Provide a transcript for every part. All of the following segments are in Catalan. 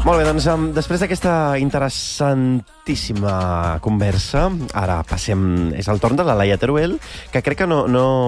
Molt bé, doncs després d'aquesta interessantíssima conversa, ara passem... És el torn de la Laia Teruel, que crec que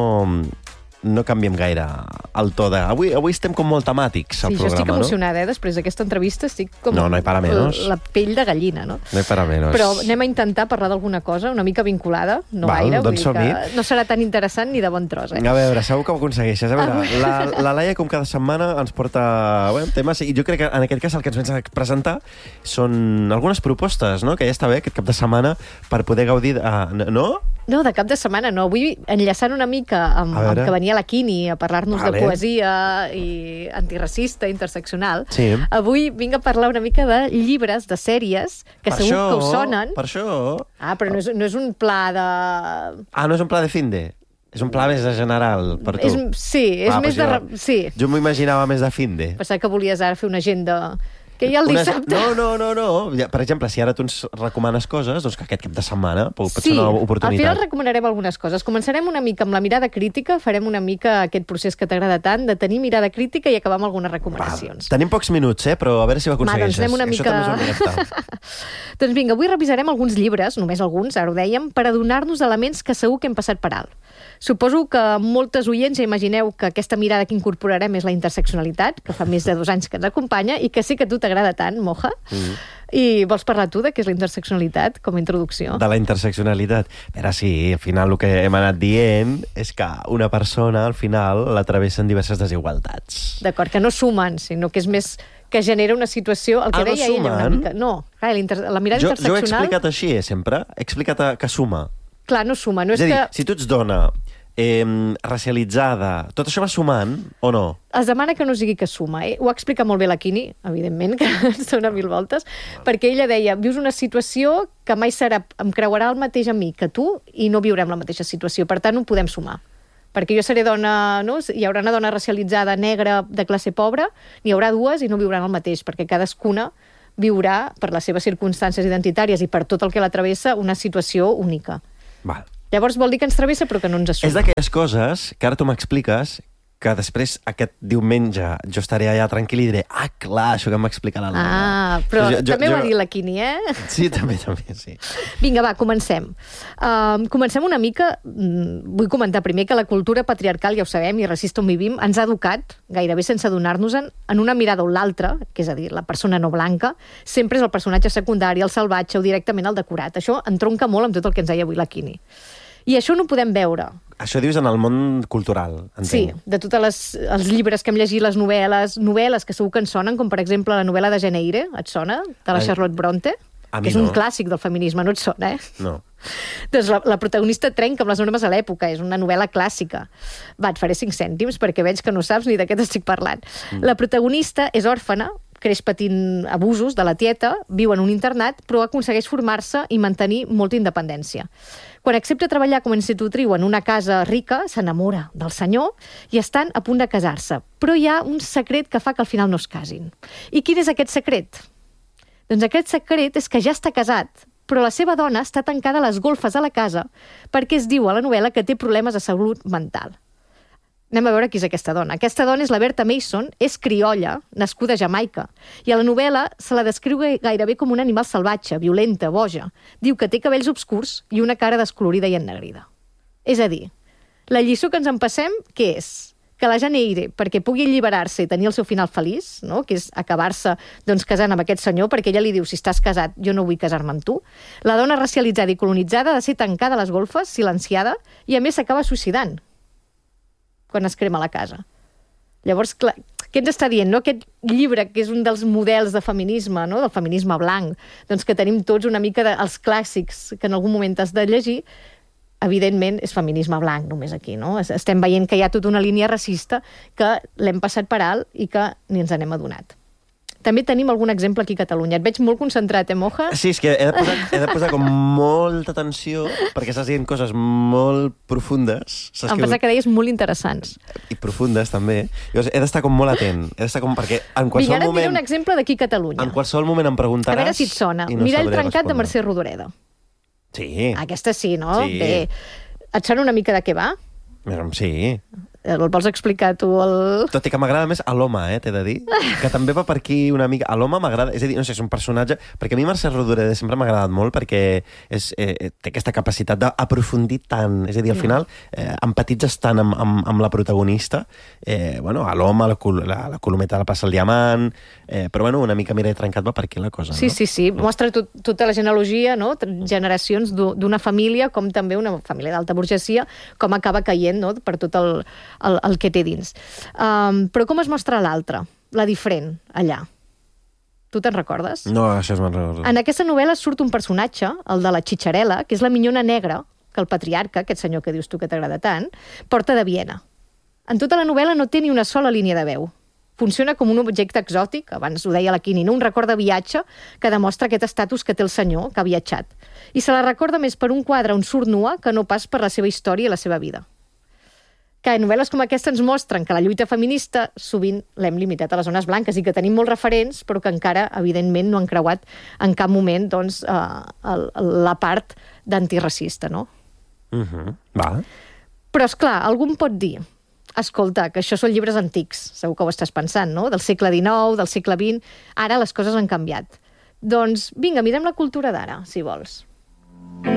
no canviem gaire el to de... Avui estem com molt temàtics al programa, no? Sí, jo estic emocionada, després d'aquesta entrevista estic com... No hi para menos. La pell de gallina, no? No hi para menos. Però anem a intentar parlar d'alguna cosa una mica vinculada, no gaire, doncs vull dir que no serà tan interessant ni de bon tros, A veure, segur que ho aconsegueixes. A veure, la Laia, com cada setmana, ens porta temes, i jo crec que en aquest cas el que ens vens a presentar són algunes propostes, no?, que ja està bé aquest cap de setmana per poder gaudir... No? No, de cap de setmana no. Vull enllaçant una mica amb que venia la Quini a parlar-nos de poesia i antiracista, interseccional. Sí. Avui vinc a parlar una mica de llibres, de sèries, que segur que us sonen. Per això. Però no és un pla de... No és un pla de finde. És un pla més de general, per tu. Sí, és més de... Sí. Jo m'ho imaginava més de finde. Pensava que volies ara fer una agenda... Que hi ha el dissabte. No. Per exemple, si ara tu ens recomanes coses, doncs que aquest cap de setmana pot ser una oportunitat. Al final recomanarem algunes coses. Començarem una mica amb la mirada crítica, farem una mica aquest procés que t'agrada tant, de tenir mirada crítica i acabar amb algunes recomanacions. Tenim pocs minuts, però a veure si ho aconsegueixes. Doncs anem una mica... Això també és un Doncs vinga, avui revisarem alguns llibres, només alguns, ara ho dèiem, per adonar-nos d'elements que segur que hem passat per alt. Suposo que moltes oients ja imagineu que aquesta mirada que incorporarem és la interseccionalitat, que fa més de 2 anys que ens acompanya, i que sé que a tu t'agrada tant, Moja. I vols parlar tu de què és la interseccionalitat, com a introducció? De la interseccionalitat? Però sí, al final el que hem anat dient és que una persona, al final, la travessen diverses desigualtats. D'acord, que no sumen, sinó que és més que genera una situació... El que deia ella una mica. No, la mirada interseccional... Jo he explicat així, sempre. He explicat que suma. Clar, no suma. No és a dir, que... si tu ets dona, racialitzada, tot això va sumant o no? Es demana que no sigui que suma. Ho ha explicat molt bé la Quini, evidentment, que ens dona 1000 voltes, perquè ella deia, vius una situació que mai em creuarà el mateix a mi que tu i no viurem la mateixa situació, per tant no podem sumar. Perquè jo seré dona, no? Hi haurà una dona racialitzada negra de classe pobra, n'hi haurà 2 i no viuran el mateix, perquè cadascuna viurà, per les seves circumstàncies identitàries i per tot el que la travessa, una situació única. Val. Llavors vol dir que ens travessa però que no ens assuma. És d'aquelles coses que ara tu m'expliques que després aquest diumenge jo estaré allà tranquil i diré, clar, això que m'explica la Laia. Però també ho ha dit la Quini, Sí, també, sí. Vinga, va, comencem. Comencem una mica... Vull comentar primer que la cultura patriarcal, ja ho sabem, i racista on vivim, ens ha educat, gairebé sense adonar-nos-en, en una mirada on l'altra, que és a dir, la persona no blanca, sempre és el personatge secundari, el salvatge o directament el decorat. Això entronca molt amb tot el que ens deia avui la Quini. I això no ho podem veure. Això dius en el món cultural, entenc. Sí, de tots els llibres que hem llegit, les novel·les que segur que ens sonen, com per exemple la novel·la de Jane Eyre, et sona? De la Charlotte Bronte? Que és un clàssic del feminisme, no et sona, No. Doncs la protagonista trenca amb les normes a l'època, és una novel·la clàssica. Va, et faré 5 cèntims perquè veig que no saps ni de què t'estic parlant. La protagonista és òrfana, creix patint abusos de la tieta, viu en un internat, però aconsegueix formar-se i mantenir molta independència. Quan accepta treballar com a institutriu en una casa rica, s'enamora del senyor i estan a punt de casar-se. Però hi ha un secret que fa que al final no es casin. I quin és aquest secret? Doncs aquest secret és que ja està casat, però la seva dona està tancada a les golfes de la casa perquè es diu a la novel·la que té problemes de salut mental. Anem a veure qui és aquesta dona. Aquesta dona és la Berta Mason, és criolla, nascuda a Jamaica, i a la novel·la se la descriu gairebé com un animal salvatge, violenta, boja. Diu que té cabells obscurs i una cara descolorida i ennegrida. És a dir, la lliçó que ens empassem, què és? Que la Jane Eyre, perquè pugui alliberar-se i tenir el seu final feliç, no? Que és acabar-se casant amb aquest senyor, perquè ella li diu, si estàs casat, jo no vull casar-me amb tu. La dona racialitzada i colonitzada ha de ser tancada a les golfes, silenciada, i a més s'acaba suïcidant quan es crema la casa. Llavors, clar, què ens està dient? No? Aquest llibre, que és un dels models de feminisme, no? Del feminisme blanc, doncs que tenim tots una mica dels clàssics que en algun moment has de llegir, evidentment és feminisme blanc només aquí, no? Estem veient que hi ha tota una línia racista que l'hem passat per alt i que ni ens n'hem adonat. També tenim algun exemple aquí a Catalunya. Et veig molt concentrat, Moja? Sí, és que he de posar com molta atenció perquè estàs dient coses molt profundes. Em pensava que deies molt interessants. I profundes, també. Llavors, he d'estar com molt atent. He d'estar com... Perquè en qualsevol Vinga, ara et moment... diré un exemple d'aquí a Catalunya. En qualsevol moment em preguntaràs... A veure si et sona. Mirall trencat de Mercè Rodoreda. Sí. Aquesta sí, no? Sí. Bé. Et sona una mica de què va? Sí. El vols explicar tu? Tot i que m'agrada més a l'home, t'he de dir, que també va per aquí una mica. A l'home m'agrada, és a dir, no sé, és un personatge... Perquè a mi Mercè Rodoreda sempre m'ha agradat molt perquè té aquesta capacitat d'aprofundir tant. És a dir, al final empatitzes tant amb la protagonista, a l'home, la colometa la passa el diamant, però una mica Mireia Trencat va per aquí la cosa, no? Sí. Mostra tota la genealogia, no? Generacions d'una família, com també una família d'alta burgesia, com acaba caient, no? Per tot el que té dins. Però com es mostra l'altra, la diferent, allà? Tu te'n recordes? No, això me'n recordo. En aquesta novel·la surt un personatge, el de la Xitxarel·la, que és la minyona negra que el patriarca, aquest senyor que dius tu que t'agrada tant, porta de Viena. En tota la novel·la no té ni una sola línia de veu. Funciona com un objecte exòtic, abans ho deia la Quini, no? Un record de viatge que demostra aquest estatus que té el senyor, que ha viatjat. I se la recorda més per un quadre on surt nua que no pas per la seva història i la seva vida. Que novel·les com aquesta ens mostren que la lluita feminista sovint l'hem limitat a les zones blanques i que tenim molts referents, però que encara, evidentment, no han creuat en cap moment doncs, la part d'antiracista, no? Va. Però, esclar, algú em pot dir, escolta, que això són llibres antics, segur que ho estàs pensant, no? Del segle XIX, del segle XX, ara les coses han canviat. Doncs, vinga, mirem la cultura d'ara, si vols.